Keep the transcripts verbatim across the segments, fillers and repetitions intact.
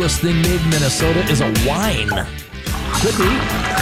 coolest thing made in Minnesota is a wine. Could be.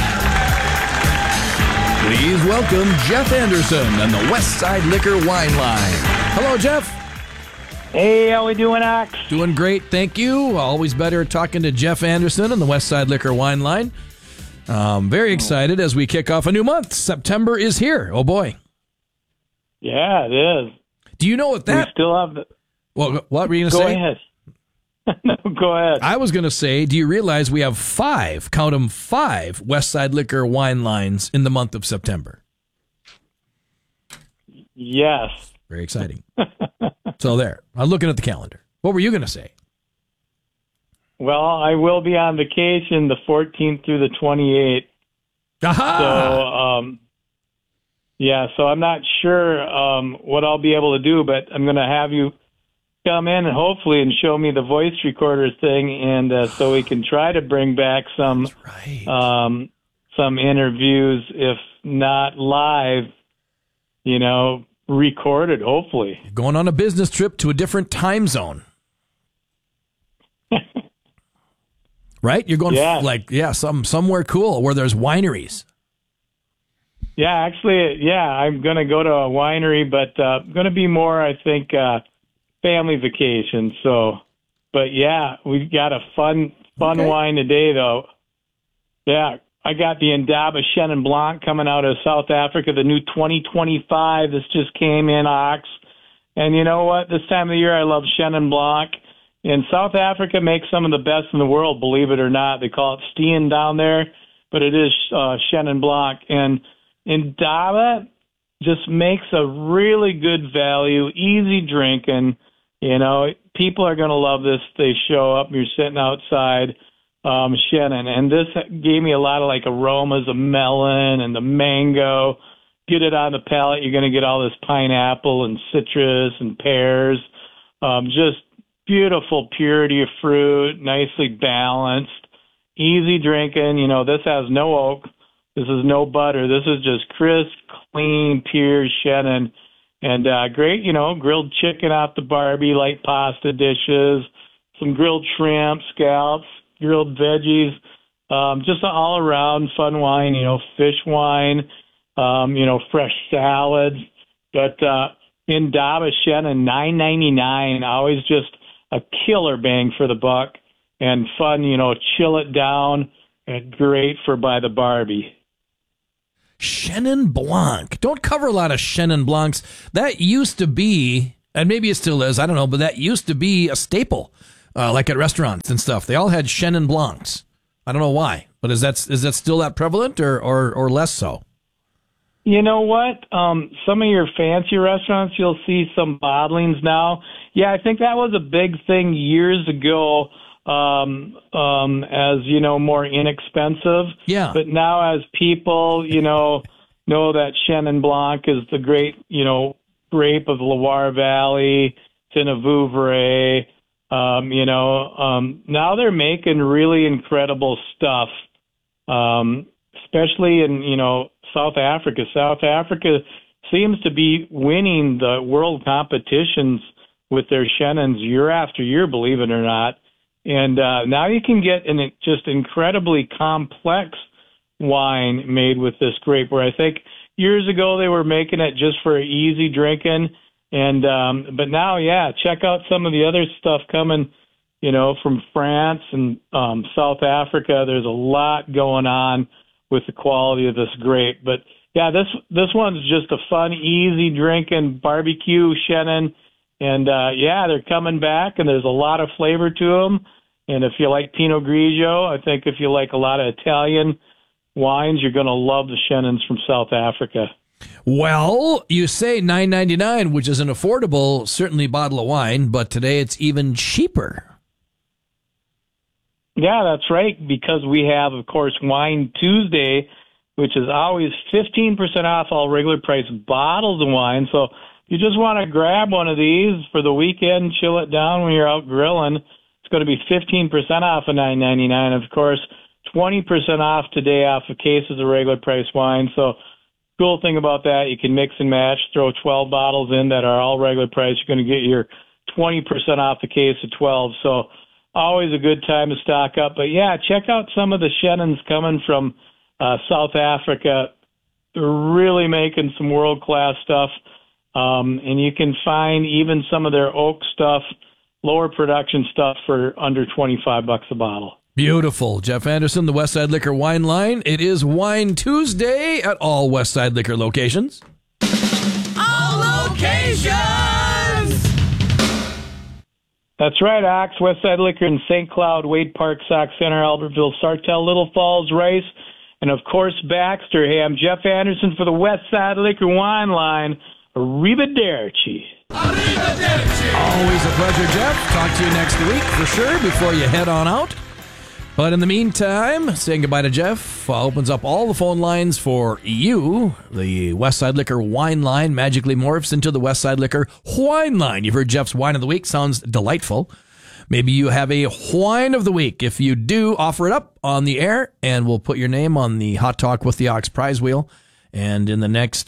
Please welcome Jeff Anderson and the West Side Liquor Wine Line. Hello, Jeff. Hey, how we doing, Ox? Doing great, thank you. Always better talking to Jeff Anderson and the West Side Liquor Wine Line. Um, very excited as we kick off a new month. September is here. Oh, boy. Yeah, it is. Do you know what that... We still have the... Well, what were you going to Go say? ahead. No, go ahead. I was going to say, do you realize we have five, count them, five West Side Liquor Wine Lines in the month of September? Yes. Very exciting. So there. I'm looking at the calendar. What were you going to say? Well, I will be on vacation the fourteenth through the twenty-eighth. Aha! So, um, yeah, so I'm not sure um, what I'll be able to do, but I'm going to have you come in and hopefully and show me the voice recorder thing, and uh, so we can try to bring back some right. um, some interviews, if not live, you know, recorded, hopefully. You're going on a business trip to a different time zone. Right? You're going yeah. like, yeah, some somewhere cool where there's wineries. Yeah, actually, yeah, I'm going to go to a winery, but uh, going to be more, I think, uh, family vacation. So, but yeah, we've got a fun, fun Okay. wine today, though. Yeah, I got the Indaba Chenin Blanc coming out of South Africa, the new twenty twenty-five. This just came in, Ox. And you know what? This time of the year, I love Chenin Blanc. And South Africa makes some of the best in the world, believe it or not. They call it Steen down there, but it is uh, Chenin Blanc. And Indaba just makes a really good value, easy drinking. You know, people are going to love this. They show up, you're sitting outside, um, Chenin. And this gave me a lot of like aromas of melon and the mango. Get it on the palate, you're going to get all this pineapple and citrus and pears. Um, just beautiful purity of fruit, nicely balanced, easy drinking. You know, this has no oak. This is no butter. This is just crisp, clean, pure Chenin. And uh, great, you know, grilled chicken off the Barbie, light pasta dishes, some grilled shrimp, scallops, grilled veggies, um, just an all-around fun wine, you know, fish wine, um, you know, fresh salads. But uh, Indaba Chenin, nine ninety-nine, always just a killer bang for the buck and fun, you know, chill it down and great for by the Barbie. Chenin Blanc. Don't cover a lot of Chenin Blancs. That used to be, and maybe it still is, I don't know, but that used to be a staple, uh, like at restaurants and stuff. They all had Chenin Blancs. I don't know why, but is that is that still that prevalent or or, or less so? You know what? Um, some of your fancy restaurants, you'll see some bottlings now. Yeah, I think that was a big thing years ago. Um, um, as you know, more inexpensive. Yeah. But now as people, you know, know that Chenin Blanc is the great, you know, grape of the Loire Valley, it's in a Vouvray, um, you know, um, now they're making really incredible stuff, um, especially in, you know, South Africa. South Africa seems to be winning the world competitions with their Chenins year after year, believe it or not. And uh, now you can get an just incredibly complex wine made with this grape, where I think years ago they were making it just for easy drinking. And um, but now, yeah, check out some of the other stuff coming, you know, from France and um, South Africa. There's a lot going on with the quality of this grape. But, yeah, this this one's just a fun, easy drinking barbecue Chenin. And, uh, yeah, they're coming back, and there's a lot of flavor to them. And if you like Pinot Grigio, I think if you like a lot of Italian wines, you're going to love the Chenins from South Africa. Well, you say nine ninety-nine, which is an affordable, certainly, bottle of wine, but today it's even cheaper. Yeah, that's right, because we have, of course, Wine Tuesday, which is always fifteen percent off all regular price bottles of wine. So you just want to grab one of these for the weekend, chill it down when you're out grilling. It's going to be fifteen percent off of nine ninety-nine. Of course, twenty percent off today off of cases of regular price wine. So cool thing about that, you can mix and match, throw twelve bottles in that are all regular price. You're going to get your twenty percent off the case of twelve. So always a good time to stock up. But, yeah, check out some of the Shennons coming from uh, South Africa. They're really making some world-class stuff. Um, and you can find even some of their oak stuff, lower production stuff, for under twenty-five bucks a bottle. Beautiful. Jeff Anderson, the Westside Liquor Wine Line. It is Wine Tuesday at all Westside Liquor locations. All locations! That's right, Ox. Westside Liquor in Saint Cloud, Wade Park, Sauk Center, Albertville, Sartell, Little Falls, Rice, and, of course, Baxter. Hey, I'm Jeff Anderson for the Westside Liquor Wine Line. Arrivederci. Arrivederci. Always a pleasure, Jeff. Talk to you next week for sure before you head on out. But in the meantime, saying goodbye to Jeff uh, opens up all the phone lines for you. The Westside Liquor Wine Line magically morphs into the Westside Liquor Wine Line. You've heard Jeff's Wine of the Week. Sounds delightful. Maybe you have a Wine of the Week. If you do, offer it up on the air, and we'll put your name on the Hot Talk with the Ox prize wheel. And in the next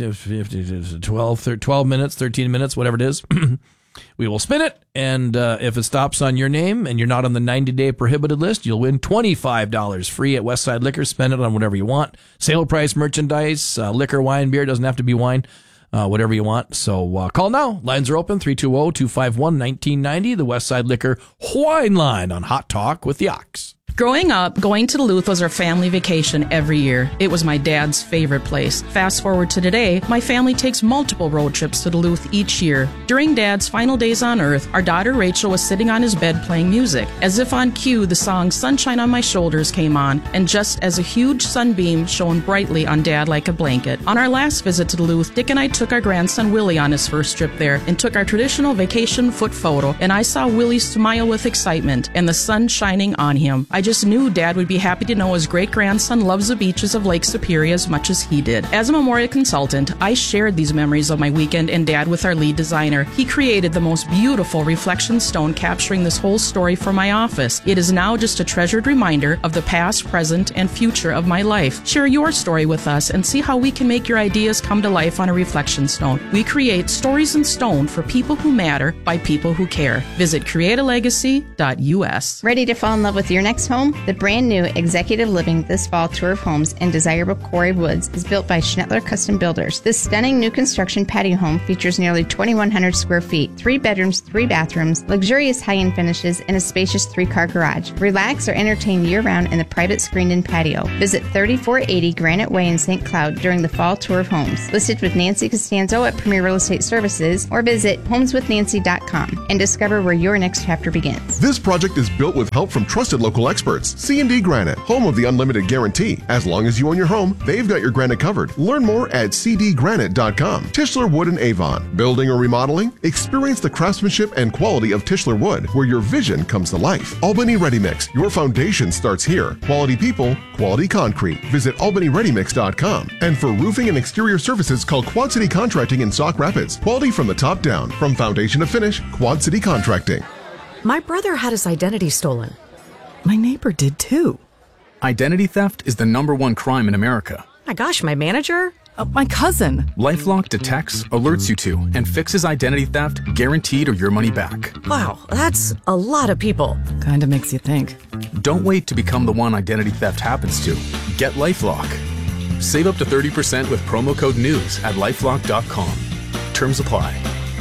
twelve, twelve minutes, thirteen minutes, whatever it is, we will spin it. And uh, if it stops on your name and you're not on the ninety-day prohibited list, you'll win twenty-five dollars free at Westside Liquor. Spend it on whatever you want. Sale price merchandise, uh, liquor, wine, beer. Doesn't have to be wine. Uh, whatever you want. So uh, call now. Lines are open, three two zero, two five one, one nine nine zero. The Westside Liquor Wine Line on Hot Talk with the Ox. Growing up, going to Duluth was our family vacation every year. It was my dad's favorite place. Fast forward to today, my family takes multiple road trips to Duluth each year. During Dad's final days on Earth, our daughter Rachel was sitting on his bed playing music. As if on cue, the song Sunshine on My Shoulders came on, and just as a huge sunbeam shone brightly on Dad like a blanket. On our last visit to Duluth, Dick and I took our grandson Willie on his first trip there and took our traditional vacation foot photo, and I saw Willie smile with excitement and the sun shining on him. I just knew Dad would be happy to know his great-grandson loves the beaches of Lake Superior as much as he did. As a memorial consultant, I shared these memories of my weekend and Dad with our lead designer. He created the most beautiful reflection stone capturing this whole story for my office. It is now just a treasured reminder of the past, present, and future of my life. Share your story with us and see how we can make your ideas come to life on a reflection stone. We create stories in stone for people who matter by people who care. Visit create a legacy dot U S. Ready to fall in love with your next home? The brand new Executive Living This Fall tour of homes in desirable Quarry Woods is built by Schnettler Custom Builders. This stunning new construction patio home features nearly twenty-one hundred square feet, three bedrooms, three bathrooms, luxurious high-end finishes, and a spacious three-car garage. Relax or entertain year-round in the private screened-in patio. Visit thirty-four eighty Granite Way in Saint Cloud during the fall tour of homes. Listed with Nancy Costanzo at Premier Real Estate Services, or visit homes with nancy dot com and discover where your next chapter begins. This project is built with help from trusted local experts. C and D Granite, home of the unlimited guarantee. As long as you own your home, they've got your granite covered. Learn more at c d granite dot com. Tischler Wood and Avon. Building or remodeling? Experience the craftsmanship and quality of Tischler Wood, where your vision comes to life. Albany Ready Mix. Your foundation starts here. Quality people, quality concrete. Visit albany ready mix dot com. And for roofing and exterior services, call Quad City Contracting in Sauk Rapids. Quality from the top down. From foundation to finish, Quad City Contracting. My brother had his identity stolen. My neighbor did too. Identity theft is the number one crime in America. My gosh, my manager? Uh, my cousin. LifeLock detects, alerts you to, and fixes identity theft guaranteed or your money back. Wow, that's a lot of people. Kinda makes you think. Don't wait to become the one identity theft happens to. Get LifeLock. Save up to thirty percent with promo code NEWS at lifelock dot com. Terms apply.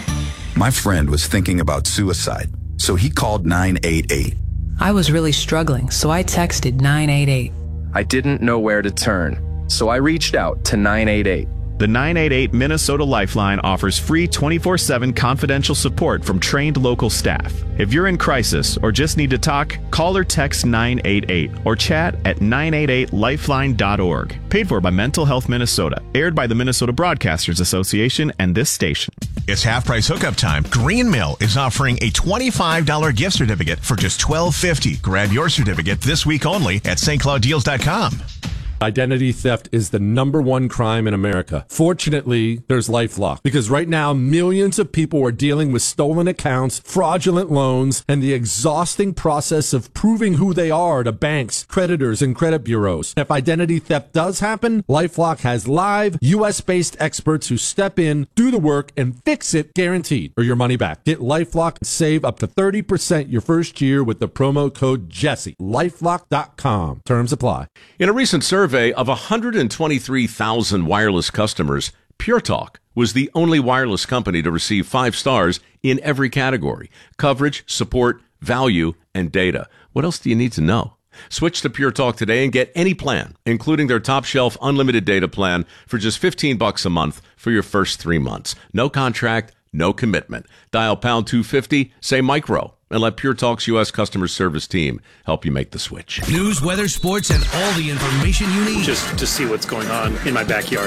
My friend was thinking about suicide, so he called nine eight eight. I was really struggling, so I texted nine eight eight. I didn't know where to turn, so I reached out to nine eight eight. The nine eight eight Minnesota Lifeline offers free twenty-four seven confidential support from trained local staff. If you're in crisis or just need to talk, call or text nine eight eight or chat at nine eight eight lifeline dot org. Paid for by Mental Health Minnesota. Aired by the Minnesota Broadcasters Association and this station. It's half-price hookup time. Green Mill is offering a twenty-five dollars gift certificate for just twelve fifty. Grab your certificate this week only at st cloud deals dot com. Identity theft is the number one crime in America. Fortunately, there's LifeLock, because right now millions of people are dealing with stolen accounts, fraudulent loans, and the exhausting process of proving who they are to banks, creditors, and credit bureaus. If identity theft does happen, LifeLock has live, U S-based experts who step in, do the work, and fix it guaranteed, or your money back. Get LifeLock and save up to thirty percent your first year with the promo code Jesse. LifeLock dot com. Terms apply. In a recent survey of one hundred twenty-three thousand wireless customers, Pure Talk was the only wireless company to receive five stars in every category: coverage, support, value, and data. What else do you need to know? Switch to Pure Talk today and get any plan, including their top shelf unlimited data plan, for just fifteen bucks a month for your first three months. No contract, no commitment. Dial pound two fifty, say micro, and let Pure Talk's U S customer service team help you make the switch. News, weather, sports, and all the information you need. Just to see what's going on in my backyard.